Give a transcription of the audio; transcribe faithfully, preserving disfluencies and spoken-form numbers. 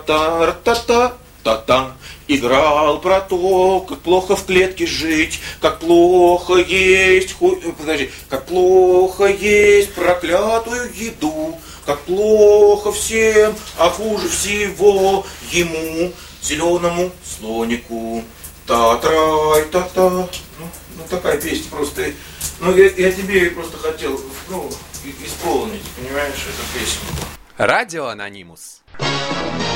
Та-та-та-та-та. Играл про то, как плохо в клетке жить, как плохо есть, ху... подожди, как плохо есть проклятую еду, как плохо всем, а хуже всего ему, зеленому слонику. Та-трай, та-та. Ну, ну такая песня просто. Ну я, я тебе просто хотел, ну, исполнить, понимаешь, эту песню. Радио Анонимус.